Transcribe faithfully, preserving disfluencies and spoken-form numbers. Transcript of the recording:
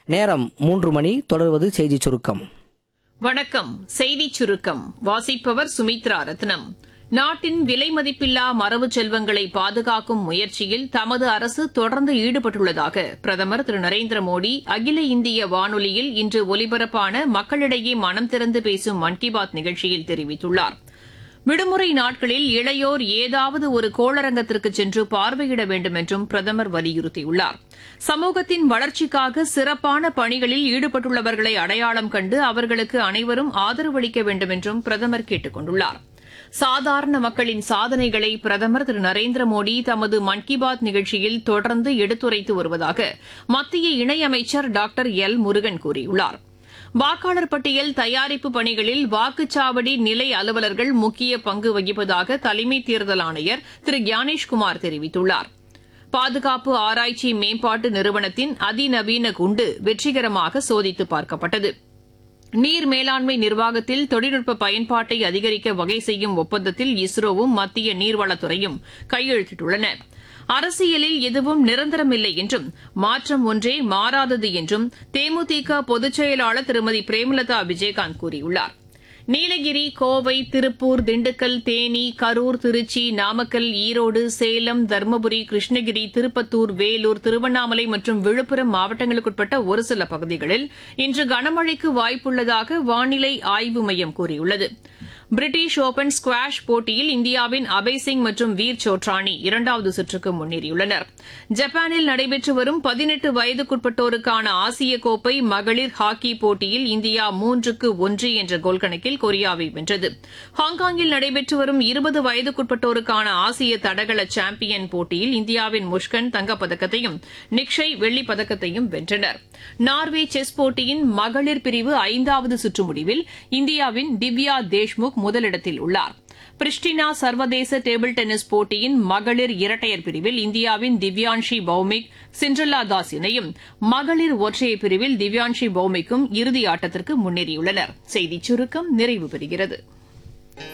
நேரம் மூன்று மணி. தொடர்வது செய்தி சுருக்கம். வணக்கம். செய்திச் சுருக்கம் வாசிப்பவர் சுமித்ரா ரத்னம். நாட்டின் விலை மதிப்பில்லா மரபு செல்வங்களை பாதுகாக்கும் முயற்சியில் தமது அரசு தொடர்ந்து ஈடுபட்டுள்ளதாக பிரதமர் திரு நரேந்திர மோடி அகில இந்திய வானொலியில் இன்று ஒலிபரப்பான மக்களிடையே மனம் திறந்து பேசும் மன் கி பாத் நிகழ்ச்சியில் தெரிவித்துள்ளார். விடுமுறை நாட்களில் இளையோர் ஏதாவது ஒரு கோளரங்கத்திற்கு சென்று பார்வையிட வேண்டும் என்றும் பிரதமர் வலியுறுத்தியுள்ளார். சமூகத்தின் வளர்ச்சிக்காக சிறப்பான பணிகளில் ஈடுபட்டுள்ளவர்களை அடையாளம் கண்டு அவர்களுக்கு அனைவரும் ஆதரவு அளிக்க வேண்டும் என்றும் பிரதமர் கேட்டுக் கொண்டுள்ளார். சாதாரண மக்களின் சாதனைகளை பிரதமர் திரு நரேந்திர மோடி தமது மன் கி பாத் நிகழ்ச்சியில் தொடர்ந்து எடுத்துரைத்து வருவதாக மத்திய இணையமைச்சர் டாக்டர் எல் முருகன் கூறியுள்ளார். வாக்காளர் பட்டியல் தயாரிப்பு பணிகளில் வாக்குச்சாவடி நிலை அலுவலர்கள் முக்கிய பங்கு வகிப்பதாக தலைமை தேர்தல் ஆணையர் திரு ஞானேஷ்குமார் தெரிவித்துள்ளார். பாதுகாப்பு ஆராய்ச்சி மேம்பாட்டு நிறுவனத்தின் அதிநவீன குண்டு வெற்றிகரமாக சோதித்து பார்க்கப்பட்டது. நீர் மேலாண்மை நிர்வாகத்தில் தொழில்நுட்ப பயன்பாட்டை அதிகரிக்க வகை செய்யும் ஒப்பந்தத்தில் இஸ்ரோவும் மத்திய நீர்வளத்துறையும் கையெழுத்திட்டுள்ளன. அரசியலில் எதுவும் நிரந்தரமில்லை என்றும் மாற்றம் ஒன்றே மாறாதது என்றும் தேமுதிக பொதுச் செயலாளர் திருமதி பிரேமலதா விஜயகாந்த் கூறியுள்ளார். நீலகிரி, கோவை, திருப்பூர், திண்டுக்கல், தேனி, கரூர், திருச்சி, நாமக்கல், ஈரோடு, சேலம், தருமபுரி, கிருஷ்ணகிரி, திருப்பத்தூர், வேலூர், திருவண்ணாமலை மற்றும் விழுப்புரம் மாவட்டங்களுக்குட்பட்ட ஒரு சில பகுதிகளில் இன்று கனமழைக்கு வாய்ப்புள்ளதாக வானிலை ஆய்வு மையம் கூறியுள்ளது. பிரிட்டிஷ் ஓபன் ஸ்குவாஷ் போட்டியில் இந்தியாவின் அபய் சிங் மற்றும் வீர் சோட்ரானி இரண்டாவது சுற்றுக்கு முன்னேறியுள்ளனர். ஜப்பானில் நடைபெற்று வரும் பதினெட்டு வயதுக்குட்பட்டோருக்கான ஆசிய கோப்பை மகளிர் ஹாக்கி போட்டியில் இந்தியா மூன்றுக்கு ஒன்று என்ற கோல் கணக்கில் கொரியாவை வென்றது. ஹாங்காங்கில் நடைபெற்று வரும் இருபது வயதுக்குட்பட்டோருக்கான ஆசிய தடகள சாம்பியன் போட்டியில் இந்தியாவின் முஷ்கன் தங்கப்பதக்கத்தையும் நிக்ஷய் வெள்ளிப் பதக்கத்தையும் வென்றனர். நார்வே செஸ் போட்டியின் மகளிர் பிரிவு ஐந்தாவது சுற்று முடிவில் இந்தியாவின் திவ்யா தேஷ்முக் முதலிடத்தில் உள்ளார். பிரிஸ்டினா சர்வதேச டேபிள் டென்னிஸ் போட்டியின் மகளிர் இரட்டையர் பிரிவில் இந்தியாவின் திவ்யான்ஷி பௌமிக் சிண்ட்ரெல்லா தாஸ் இணையும் மகளிர் ஒற்றையர் பிரிவில் திவ்யான்ஷி பௌமிக்கும் இறுதி ஆட்டத்திற்கு முன்னேறியுள்ளனர். செய்திச் சுருக்கம் நிறைவு பெறுகிறது.